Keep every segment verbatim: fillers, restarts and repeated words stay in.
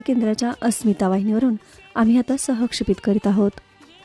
केंद्राच्या अस्मिता वाहिनीवरून आम्ही आता सहक्षेपित करीत आहोत.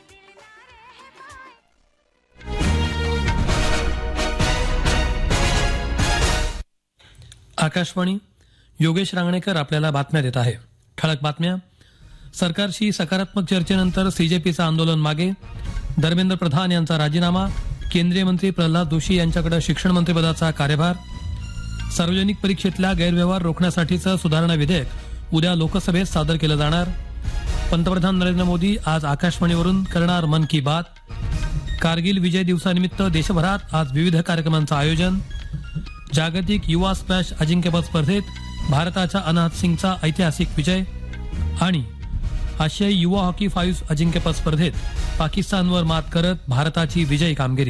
आकाशवाणी. योगेश रांगणेकर आपल्याला बातम्या देत आहे. ठळक बातम्या. सरकारशी सकारात्मक चर्चेनंतर सीजेपीचं आंदोलन मागे. धर्मेंद्र प्रधान यांचा राजीनामा. केंद्रीय मंत्री प्रल्हाद जोशी यांच्याकडे शिक्षण मंत्रिपदाचा कार्यभार. सार्वजनिक परीक्षेतल्या गैरव्यवहार रोखण्यासाठीचं सुधारणा विधेयक उद्या लोकसभेत सादर केलं जाणार. पंतप्रधान नरेंद्र मोदी आज आकाशवाणीवरून करणार मन की बात. कारगिल विजय दिवसानिमित्त देशभरात आज विविध कार्यक्रमांचं आयोजन. जागतिक युवा स्क्वॅश अजिंक्यपद स्पर्धेत भारताच्या अनाहत सिंगचा ऐतिहासिक विजय. आणि आशियाई युवा हॉकी फाईव्ह अजिंक्यपद स्पर्धेत पाकिस्तानवर मात करत भारताची विजयी कामगिरी.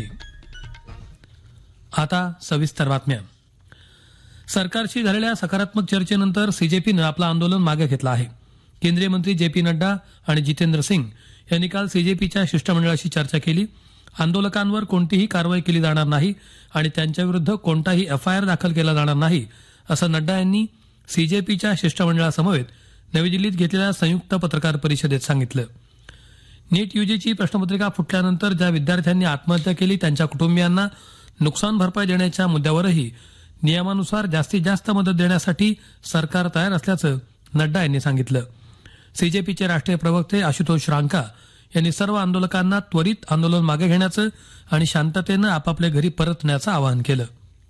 आता सविस्तर बातम्या. सरकारशी झालेल्या सकारात्मक चर्चेनंतर सीजेपीनं आपलं आंदोलन मागे घेतलं आहे. केंद्रीय मंत्री जे पी नड्डा आणि जितेंद्र सिंग यांनी काल सीजेपीच्या शिष्टमंडळाशी चर्चा केली. आंदोलकांवर कोणतीही कारवाई केली जाणार नाही आणि त्यांच्याविरुद्ध कोणताही एफआयआर दाखल केला जाणार नाही असं नड्डा यांनी सीजेपीच्या शिष्टमंडळासमवेत नवी दिल्लीत घेतलेल्या संयुक्त पत्रकार परिषदेत सांगितलं. नीट यूजीची प्रश्नपत्रिका फुटल्यानंतर ज्या विद्यार्थ्यांनी आत्महत्या केली त्यांच्या कुटुंबियांना नुकसान भरपाई देण्याच्या मुद्द्यावरही नियमानुसार जास्तीत जास्त मदत देण्यासाठी सरकार तयार असल्याचं नड्डा यांनी सांगितलं. सीजेपीचे राष्ट्रीय प्रवक्ते आशुतोष रांका यांनी सर्व आंदोलकांना त्वरित आंदोलन मागे घेण्याचं आणि शांततेनं आपापल्या घरी परतण्याचं आवाहन केलं.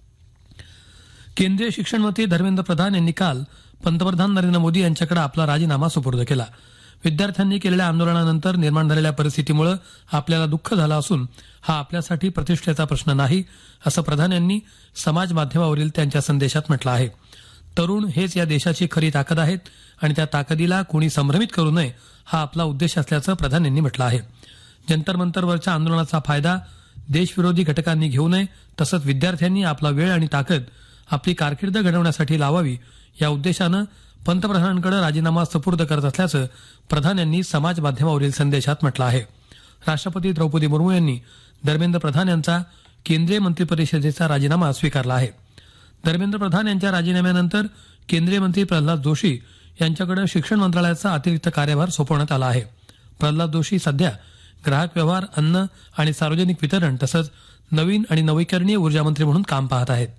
केंद्रीय शिक्षण मंत्री धर्मेंद्र प्रधान यांनी काल पंतप्रधान नरेंद्र मोदी यांच्याकडे आपला राजीनामा सुपूर्द केला. विद्यार्थ्यांनी केलेल्या आंदोलनानंतर निर्माण झालेल्या परिस्थितीमुळे आपल्याला दुःख झालं असून हा आपल्यासाठी प्रतिष्ठेचा प्रश्न नाही असं प्रधान यांनी समाज माध्यमावरील त्यांच्या संदेशात म्हटलं आहे. तरुण हेच या देशाची खरी ताकद आहेत आणि त्या ताकदीला कोणी संभ्रमित करू नये हा आपला उद्देश असल्याचं प्रधान यांनी म्हटलं आहे. जंतर मंतरवरच्या आंदोलनाचा फायदा देशविरोधी घटकांनी घेऊ नये तसंच विद्यार्थ्यांनी आपला वेळ आणि ताकद आपली कारकीर्द घडवण्यासाठी लावावी या उद्देशानं पंतप्रधानांकडे राजीनामा सुपूर्द करत असल्याचं प्रधान यांनी समाज माध्यमावरील संदेशात म्हटलं आहे. राष्ट्रपती द्रौपदी मुर्मू यांनी धर्मेंद्र प्रधान यांचा केंद्रीय मंत्रिपरिषदेचा राजीनामा स्वीकारला आहे. धर्मेंद्र प्रधान यांच्या राजीनाम्यानंतर केंद्रीय मंत्री प्रल्हाद जोशी यांच्याकडे शिक्षण मंत्रालयाचा अतिरिक्त कार्यभार सोपवण्यात आला आहे. प्रल्हाद जोशी सध्या ग्राहक व्यवहार, अन्न आणि सार्वजनिक वितरण तसंच नवीन आणि नवीकरणीय ऊर्जा मंत्री म्हणून काम पाहत आहेत.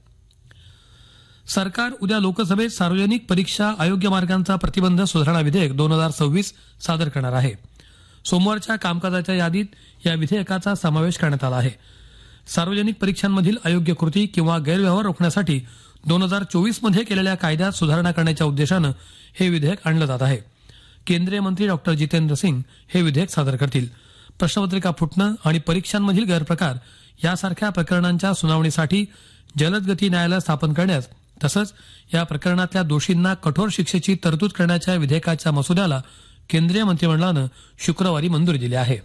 सरकार उद्या लोकसभेत सार्वजनिक परीक्षा अयोग्य मार्गांचा प्रतिबंध सुधारणा विधेयक दोन हजार सव्वीस सादर करणार आहे. सोमवारच्या कामकाजाच्या यादीत या विधेयकाचा समावेश करण्यात आला आहे. सार्वजनिक परीक्षांमधील अयोग्य कृती किंवा गैरव्यवहार रोखण्यासाठी दोन हजार चोवीस मध्ये केलेल्या कायद्यात सुधारणा करण्याच्या उद्देशानं हे विधेयक आणलं जात आहे. केंद्रीय मंत्री डॉक्टर जितेंद्र सिंग हे विधेयक सादर करतील. प्रश्नपत्रिका फुटणं आणि परीक्षांमधील गैरप्रकार यासारख्या प्रकरणांच्या सुनावणीसाठी जलद गती न्यायालय स्थापन करण्यास तसंच या प्रकरणातल्या दोषींना कठोर शिक्षेची तरतूद करण्याच्या विधेयकाच्या मसुद्याला केंद्रीय मंत्रिमंडळानं शुक्रवारी मंजुरी दिली आहे.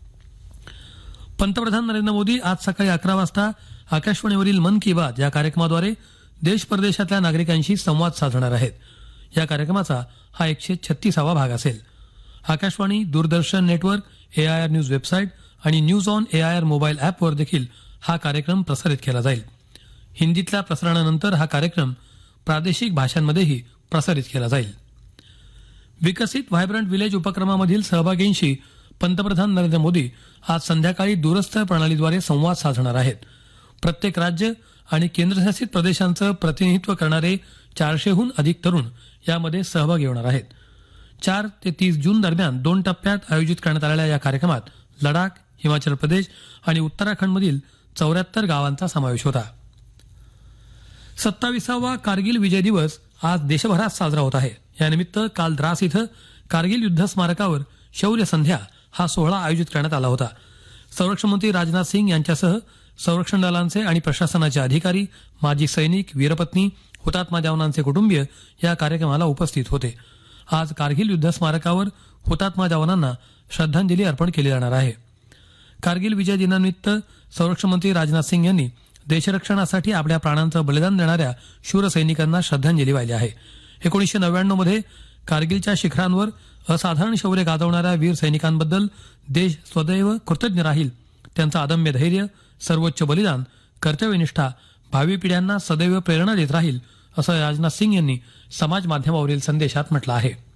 पंतप्रधान नरेंद्र मोदी आज सकाळी अकरा वाजता आकाशवाणीवरील मन की बात या कार्यक्रमाद्वारे देश परदेशातल्या नागरिकांशी संवाद साधणार आहेत. या कार्यक्रमाचा हा एकशे छत्तीसावा भाग असेल. आकाशवाणी, दूरदर्शन नेटवर्क, एआयआर न्यूज वेबसाईट आणि न्यूज ऑन एआयआर मोबाईल ॲपवर देखील हा कार्यक्रम प्रसारित केला जाईल. हिंदीतल्या प्रसारणानंतर हा कार्यक्रम प्रादेशिक भाषांमध्येही प्रसारित केला जाईल. विकसित व्हायब्रंट विलेज उपक्रमामधील सहभागींशी पंतप्रधान नरेंद्र मोदी आज संध्याकाळी दूरस्थ प्रणालीद्वारे संवाद साधणार आहेत. प्रत्येक राज्य आणि केंद्रशासित प्रदेशांचं प्रतिनिधित्व करणारे चारशेहून अधिक तरुण यामध्ये सहभागी होणार आहेत. चार ते तीस जून दरम्यान दोन टप्प्यात आयोजित करण्यात आलेल्या या कार्यक्रमात लडाख, हिमाचल प्रदेश आणि उत्तराखंडमधील चौऱ्याहत्तर गावांचा समावेश होता. सत्तावीसावा कारगिल विजय दिवस आज देशभरात साजरा होत आहे. यानिमित्त काल द्रास इथं कारगिल युद्ध स्मारकावर शौर्य संध्या हा सोहळा आयोजित करण्यात आला होता. संरक्षण मंत्री राजनाथ सिंग यांच्यासह संरक्षण दलांचे आणि प्रशासनाचे अधिकारी, माजी सैनिक, वीरपत्नी, हुतात्मा जवानांचे कुटुंबीय या कार्यक्रमाला उपस्थित होते. आज कारगिल युद्ध स्मारकावर हुतात्मा जवानांना श्रद्धांजली अर्पण केली जाणार आहे. कारगिल विजय दिनानिमित्त संरक्षण मंत्री राजनाथ सिंग यांनी देशरक्षणासाठी आपल्या प्राणांचं बलिदान देणाऱ्या शूर सैनिकांना श्रद्धांजली वाहिली आहे. एकोणीसशे नव्याण्णव मध्ये कारगिलच्या शिखरांवर असाधारण शौर्य गाजवणाऱ्या वीर सैनिकांबद्दल देश सदैव कृतज्ञ राहील. त्यांचं अदम्य धैर्य, सर्वोच्च बलिदान, कर्तव्यनिष्ठा भावी पिढ्यांना सदैव प्रेरणा देत राहील असं राजनाथ सिंग यांनी समाज माध्यमावरील संदेशात म्हटलं आहे.